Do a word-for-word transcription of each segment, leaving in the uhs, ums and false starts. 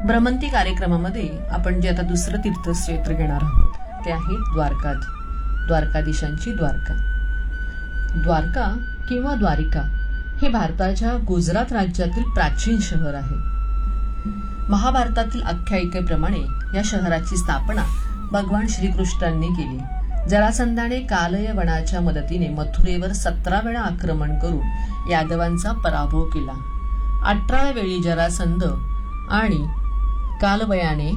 भ्रमंती कार्यक्रमामध्ये आपण जे आता दुसरं तीर्थक्षेत्र घेणार आहोत ते आहे द्वारका. द्वारकाधीशांची द्वारका. द्वारका किंवा द्वारिका हे भारताच्या गुजरात राज्यातील प्राचीन शहर आहे. महाभारतातील आख्यायिकेप्रमाणे या शहराची स्थापना भगवान श्रीकृष्णांनी केली. जरासंधाने कालय वनाच्या मदतीने मथुरेवर सतरा वेळा आक्रमण करून यादवांचा पराभव केला. अठराव्या वेळी जरासंध आणि कालवयाने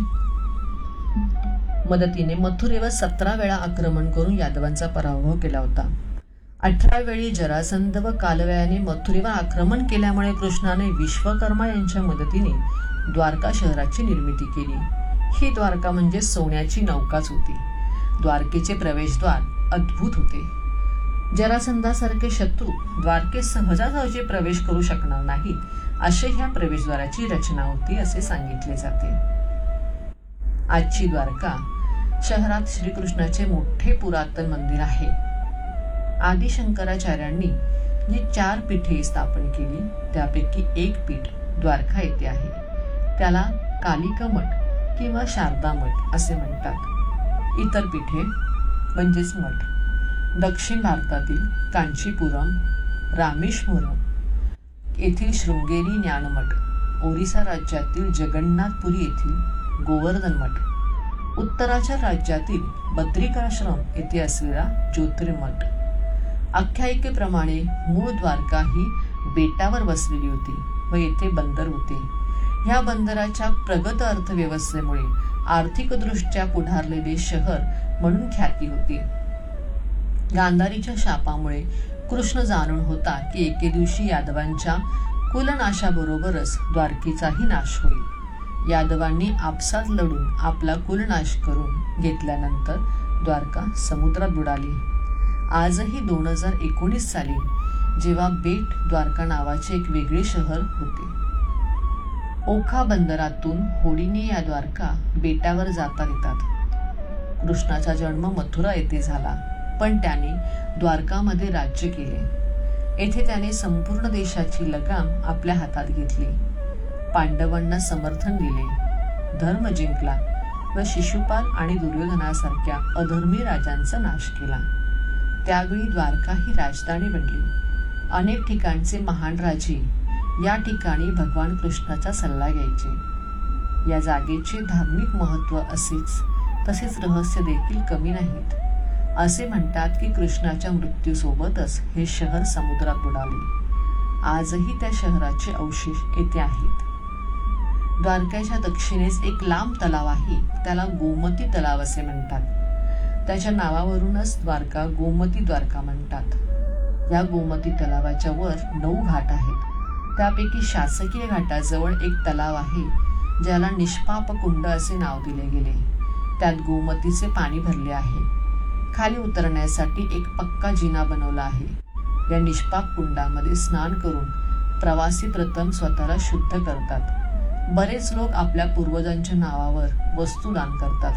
मदतीने मथुरेवर सतरा वेळा आक्रमण करून यादवांचा पराभव केला होता. अठरा वेळी जरासंध व कालव्याने मथुरेवर आक्रमण केल्यामुळे कृष्णाने विश्वकर्मा यांच्या मदतीने द्वारका शहराची निर्मिती केली. ही द्वारका म्हणजे सोन्याची नौकाच होती. द्वारकेचे प्रवेशद्वार अद्भुत होते. जरासंधासारखे शत्रू द्वारकेत सहजासहजी प्रवेश करू शकणार नाहीत असे ह्या प्रवेशद्वाराची रचना होती असे सांगितले जाते. आजची द्वारका शहरात श्रीकृष्णाचे मोठे पुरातन मंदिर आहे. आदि शंकराचार्यांनी जी चार पीठे स्थापन केली त्यापैकी एक पीठ द्वारका येथे आहे. त्याला कालिका मठ किंवा शारदा मठ असे म्हणतात. इतर पीठे म्हणजेच मठ दक्षिण भारतातील कांचीपुरम, रामेश्वरम येथील शृंगेरी ज्ञानमठ, ओरिसा राज्यातील जगन्नाथपुरी येथील गोवर्धन मठ, उत्तराच्या राज्यातील बद्रिकाश्रम येथे असलेला ज्योतिर्मठ. आख्यायिकेप्रमाणे मूळ द्वारका ही बेटावर वसलेली होती व येथे बंदर होते. ह्या बंदराच्या प्रगत अर्थव्यवस्थेमुळे आर्थिकदृष्ट्या पुढारलेले शहर म्हणून ख्याती होती. गांधारीच्या शापामुळे कृष्ण जाणून होता की एके दिवशी यादवांच्या कुलनाशाबरोबरच द्वारकेचाही नाश होईल. यादवांनी आपसात लढून आपला कुलनाश करून घेतल्यानंतर द्वारका समुद्रात बुडाली. आजही दोन हजार एकोणीस साली जेव्हा बेट द्वारका नावाचे एक वेगळे शहर होते. ओखा बंदरातून होडीने या द्वारका बेटावर जाता येतात. कृष्णाचा जन्म मथुरा येथे झाला, पण त्याने द्वारकामध्ये राज्य केले. येथे त्याने संपूर्ण देशाची लगाम आपल्या हातात घेतली. पांडवांना समर्थन दिले, धर्म जिंकला व शिशुपाल आणि दुर्योधनासारख्या अधर्मी राजांचा नाश केला. त्यावेळी द्वारका ही राजधानी बनली. अनेक ठिकाणचे महान राजे या ठिकाणी भगवान कृष्णाचा सल्ला घ्यायचे. या जागेचे धार्मिक महत्व असेच तसेच रहस्य देखील कमी नाहीत. असे म्हणतात की कृष्णाच्या मृत्यूसोबतच हे शहर समुद्रात बुडाले. आजही त्या शहराचे अवशेष येथे आहेत. द्वारकेच्या दक्षिणेस एक लांब तलाव आहे, त्याला गोमती तलाव असे म्हणतात. त्याच्या नावावरूनच द्वारका गोमती द्वारका म्हणतात. या गोमती तलावाच्या वर नऊ घाट आहेत. त्यापैकी शासकीय घाटाजवळ एक तलाव आहे ज्याला निष्पाप कुंड असे नाव दिले गेले. त्यात गोमतीचे पाणी भरले आहे. खाली उतरण्यासाठी एक पक्का जिना बनवला आहे. या निष्पाप कुंडामध्ये स्नान करून प्रवासी प्रथम स्वतःला शुद्ध करतात. बरेच लोक आपल्या पूर्वजांच्या नावावर वस्तू दान करतात.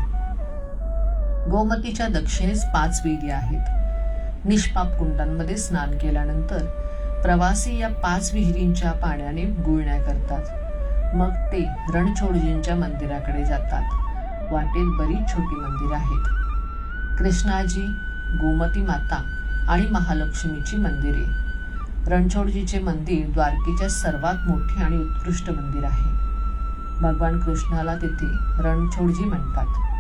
गोमतीच्या दक्षिणेस पाच विहिरी आहेत. निष्पाप कुंडांमध्ये स्नान केल्यानंतर प्रवासी या पाच विहिरींच्या पाण्याने गुळण्या करतात. मग ते रणछोडजींच्या मंदिराकडे जातात. वाटेत बरीच छोटी मंदिर आहेत. कृष्णाजी, गोमती माता आणि महालक्ष्मीची मंदिरे. रणछोडजीचे मंदिर द्वारकेच्या सर्वात मोठे आणि उत्कृष्ट मंदिर आहे. भगवान कृष्णाला तिथे रणछोडजी म्हणतात.